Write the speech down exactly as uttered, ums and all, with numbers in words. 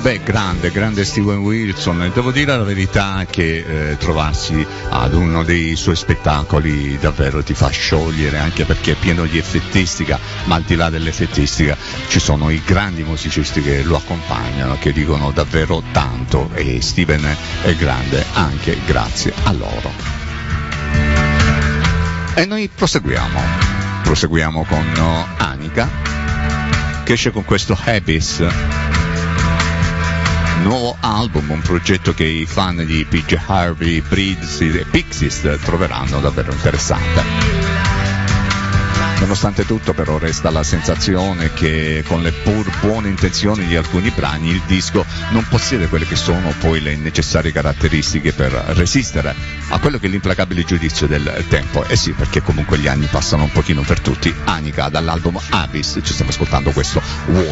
Beh, grande, grande Steven Wilson. Devo dire la verità che eh, trovarsi ad uno dei suoi spettacoli davvero ti fa sciogliere, anche perché è pieno di effettistica, ma al di là dell'effettistica ci sono i grandi musicisti che lo accompagnano, che dicono davvero tanto, e Steven è grande anche grazie a loro. E noi proseguiamo, proseguiamo con uh, Anika, che esce con questo Habits, nuovo album, un progetto che i fan di P J Harvey, Breeds e Pixies troveranno davvero interessante. Nonostante tutto, però, resta la sensazione che con le pur buone intenzioni di alcuni brani il disco non possiede quelle che sono poi le necessarie caratteristiche per resistere a quello che è l'implacabile giudizio del tempo. E eh sì, perché comunque gli anni passano un pochino per tutti. Anika dall'album Abyss, ci stiamo ascoltando questo